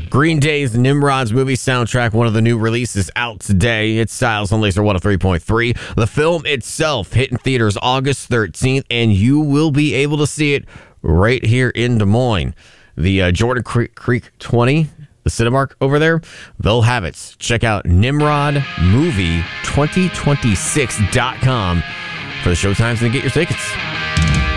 Green Day's Nimrod's movie soundtrack, one of the new releases out today. It styles on Laser 103.3. The film itself hitting theaters August 13th, and you will be able to see it right here in Des Moines. The Jordan Creek 20, the Cinemark over there, they'll have it. Check out NimrodMovie2026.com for the showtimes and get your tickets.